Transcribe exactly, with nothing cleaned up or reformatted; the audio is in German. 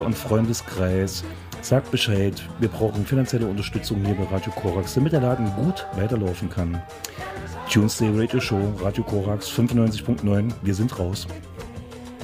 und Freundeskreis. Sagt Bescheid, wir brauchen finanzielle Unterstützung hier bei Radio Korax, damit der Laden gut weiterlaufen kann. Tuesday Radio Show, Radio Korax fünfundneunzig Punkt neun, wir sind raus.